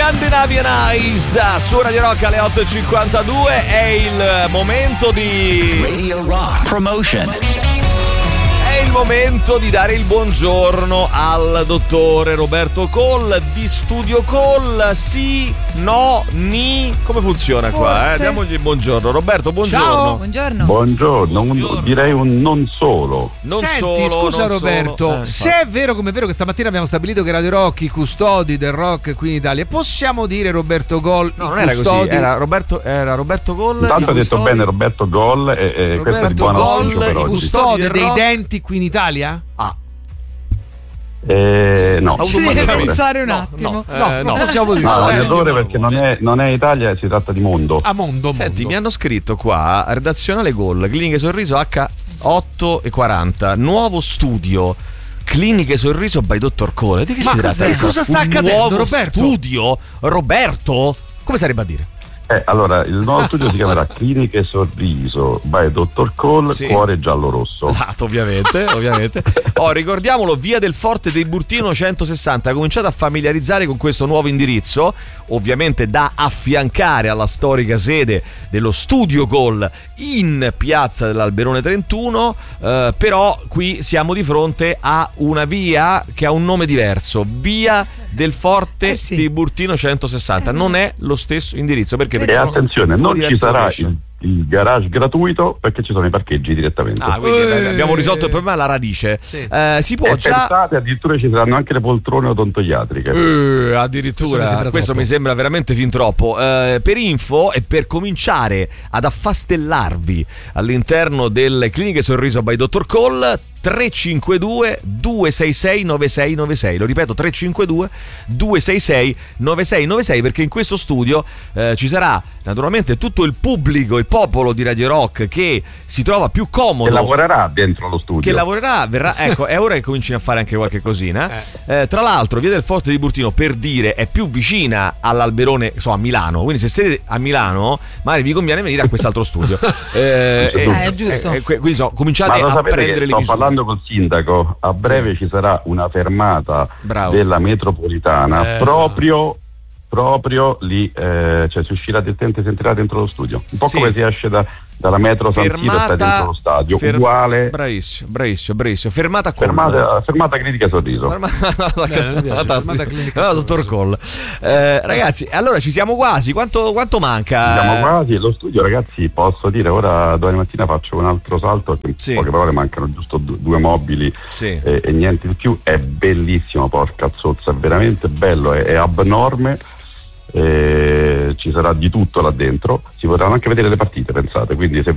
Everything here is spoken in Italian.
Scandinavian Eyes su Radio Rock alle 8.52. È il momento di Radio Rock Promotion. È il momento di dare il buongiorno al dottore Roberto Coll di Studio Coll. Sì, no, ni. Come funziona qua? Diamogli il buongiorno. Roberto, buongiorno. Ciao. Buongiorno. Buongiorno. Direi un non solo. Non Senti, solo, scusa non Roberto, solo. se è vero come è vero che stamattina abbiamo stabilito che Radio Rock, i custodi del rock qui in Italia, possiamo dire Roberto Coll? No, non era così, era Roberto Coll. Intanto ha detto bene Roberto Coll e questo è il buon auspicio per i oggi. custode dei rock. denti qui in Italia? Ah. No. Ci deve pensare un attimo. No, possiamo dire. No, l'errore perché non è Italia, si tratta di mondo. A mondo. Senti, mi hanno scritto qua, redazionale Goal, Cliniche Sorriso H8:40, nuovo studio, Cliniche Sorriso by Dr. Cole. Di che si tratta? Cosa sta Un accadendo, nuovo Roberto? studio? Roberto? Come sarebbe a dire? Allora, il nuovo studio si chiamerà Cliniche Sorriso by Dr. Cole, Sì. Cuore giallo-rosso. Esatto, ovviamente. Ricordiamolo, via del Forte dei Burtino 160. Cominciate a familiarizzare con questo nuovo indirizzo, ovviamente da affiancare alla storica sede dello Studio Call in piazza dell'Alberone 31, però qui siamo di fronte a una via che ha un nome diverso, via del Forte Sì. dei Burtino 160. Non è lo stesso indirizzo, perché E attenzione, non ci sarà il garage gratuito perché ci sono i parcheggi direttamente. Quindi abbiamo risolto il problema alla radice. Sì. Si può E già pensate, addirittura ci saranno anche le poltrone odontoiatriche. addirittura questo mi sembra veramente fin troppo. Per info e per cominciare ad affastellarvi all'interno delle Cliniche Sorriso by Dr. Cole, 352 266 9696. Lo ripeto, 352 266 9696, perché in questo studio ci sarà naturalmente tutto il pubblico, il popolo di Radio Rock che si trova più comodo, Che lavorerà dentro lo studio. che lavorerà, verrà, ecco, è ora che comincino a fare anche qualche cosina. Tra l'altro, via del Forte di Burtino, per dire, è più vicina all'Alberone, a Milano, quindi se siete a Milano magari vi conviene venire a quest'altro studio. È giusto. Quindi cominciate Ma lo a sapete prendere che le sto misure. parlando col sindaco, a breve ci sarà una fermata Bravo. della metropolitana proprio lì, cioè si uscirà direttamente, si entrerà dentro lo studio, un po' Sì. come si esce dalla metro San Siro e sta dentro lo stadio, uguale. Bravissimo. Fermata con Fermata Clinica Sorriso. Dottor Cole. Ragazzi, allora ci siamo quasi. Quanto manca? Siamo quasi. Lo studio, ragazzi, posso dire, ora domani mattina faccio un altro salto perché Sì. in poche parole mancano giusto due mobili. Sì. E niente di più. È bellissimo, porca zozza, è veramente bello, è abnorme. Ci sarà di tutto là dentro, si potranno anche vedere le partite, pensate, quindi se